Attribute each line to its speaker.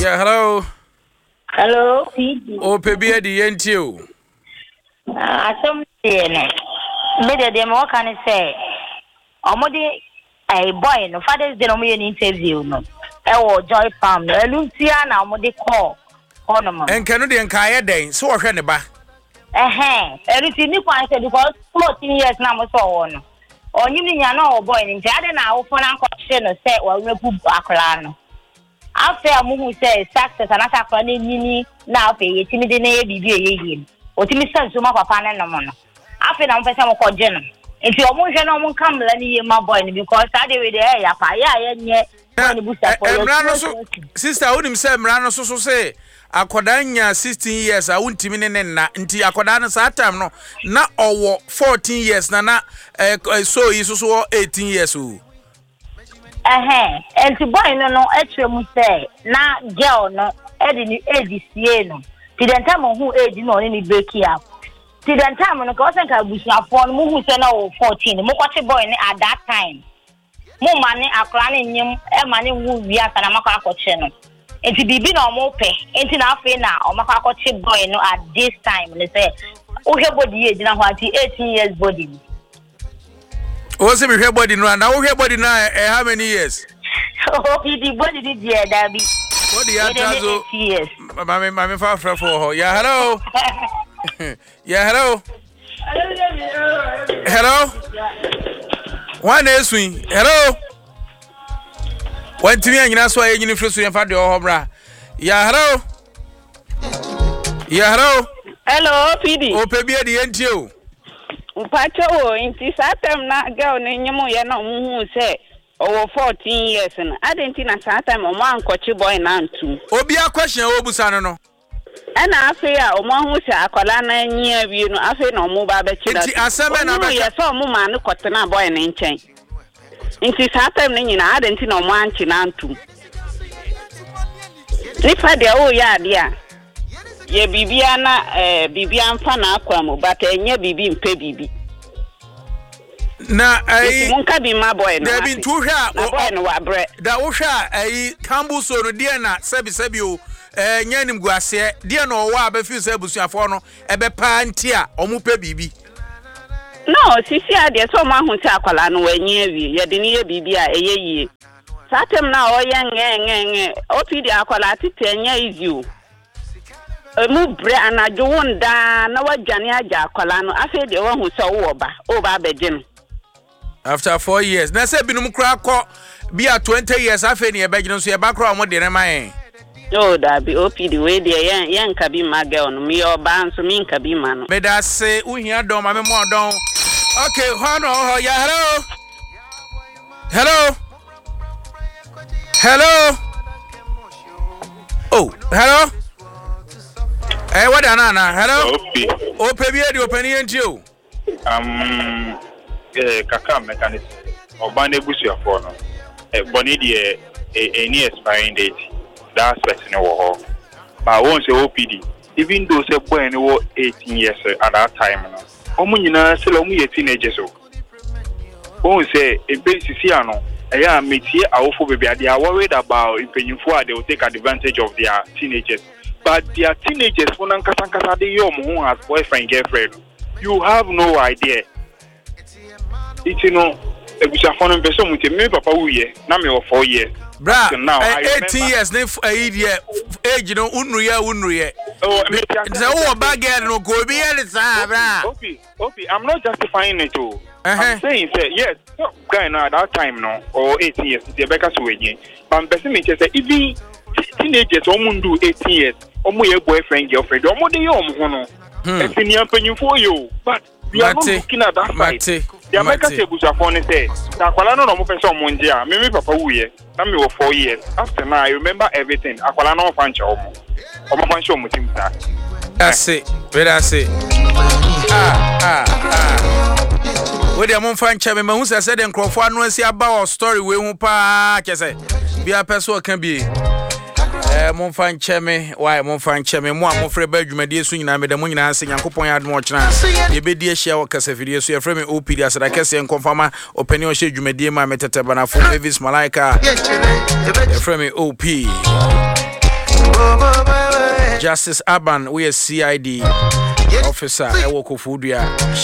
Speaker 1: Yeah, hello.
Speaker 2: Hello.
Speaker 1: Oh, Pebby, the NTO.
Speaker 2: Some day, maybe the more can say, Omodi, a boy, no father's the nomination interview, no. Joy Farm, Luciana, Omodi call.
Speaker 1: And Canadian Kaya Day, so I can buy.
Speaker 2: Everything you find because 14 years now, so on. Or you mean, no boy, in Jada now, for an question or say, well, we put Bacolano. After a movie says success and attack for any now pay it in the name or to me send to my papa and no. After I'm for some called Jenna. If your motion on come any my boy because I did with the air,
Speaker 1: sister, I wouldn't say Mrano so say. Akodanya 16 years I won't mean na nti akodana sa time no na owo 14 years na so is so 18 years o
Speaker 2: and to boy no etrem say na girl no e di age sie no ti den time who age no ni break up ti den time no ko sen ka busuafo no mu hu say na 14 mo kwache boy ni at that time mo mane akra ni nyim e mane wu wi aka na makwa akwache no. Enti bibi na omo pe enti na afi na o maka akọchi boy no at this time they say o he body age na ho ati 18 years body
Speaker 1: o se me he body no na o he body na how many years
Speaker 2: o the body did there that be
Speaker 1: body atazo mama fa for ho yeah hello yeah hello hello one is we hello When to me and that's why you need to see the Obra. Yeah, hello. Yeah, hello.
Speaker 3: Hello, PD.
Speaker 1: Oh, Pebby, the NTO.
Speaker 3: Pacho, in this time, not girl, Nemo, you know, who say, over 14 years, and I didn't think at time or one coachy boy and two.
Speaker 1: Oh, be a question, Obusano.
Speaker 3: And I fear, or one who say, a colana near you know, I feel no more about it. I saw a woman who caught a boy and change. In this time, I didn't know one chinantu. If I did, oh, yeah, ye Bibiana, Bibian Fana Quamo, but a near Bibi and Pebby.
Speaker 1: Now, I
Speaker 3: won't be my boy.
Speaker 1: There have been two here,
Speaker 3: bread.
Speaker 1: That was a Campbell so dear not Sebisabio, Yanim Guasse, dear no, Wab, a few Sebusiafono, a bepantia, or Mupe Bibi.
Speaker 3: No, Sisi, there's someone who said, "Colano, near you, you didn't hear Bibia a year." Saturn now, oh, young, Opidi Aqualati 10 years you. A move bread and I don't die, no, what Jania Colano. I said the one who saw over Bejim.
Speaker 1: After 4 years, now said Binum Crack be at 20 years, I think you're begging to see a background. What did I
Speaker 3: Oh, that be Opidi way there, young Kabi Magal, me or Barnes, me Kabi man.
Speaker 1: But I say, we hear don't, I'm more down. Okay, Hono, yeah, hello. Hello. Hello. Oh, hello. Hey, what Anna? Hello. Oh, Pebby, the opinion you.
Speaker 4: Kaka mechanic or Bande Busia for no. Bonidi any expiring date. That's person no. But I won't say OPD. Even though say boy no 18 years at that time no. Omunyina selo mu ye teenagers o. Won't say a basic no. I meet here awful baby. They are worried about if they will take advantage of their teenagers. But their teenagers who has boyfriend girlfriend. You have no idea. It's a phone person with me papa uye na me 4 years.
Speaker 1: Bra, now 18 years age no unruye. Oh, it's a bad girl no go be bra.
Speaker 4: Okay, I'm not justifying it too. I'm saying say yes, guy now at that time no or 18 years the Rebecca Suwe. But person me say even teenagers omundu 18 years omu ye boyfriend girlfriend omu dey omu no. It's near penny for you. But we are not looking at that side. The American Bushafone say, Aqualano no person Mundia, maybe Papa Uye, and me 4 years. After now, I remember everything. Aqualano Fancha Omo Fancho Mutimta.
Speaker 1: That's it. Where I say, where the Mon Fancha, who said, and Crawford, no see about story, we won't pack, say, be a person can be. Mon fan cheme, why mon fan cheme, moi, mon frère Belgium, dear swing, I made the moon answering and coupon yard watch now. You be dear share what Casa video, so your friend OP, as I can say, and confirm opinion shade you made dear my metatabana for Mavis Malika. Your friend OP. Justice Aban, we are CID officer, Ewo Kofudua.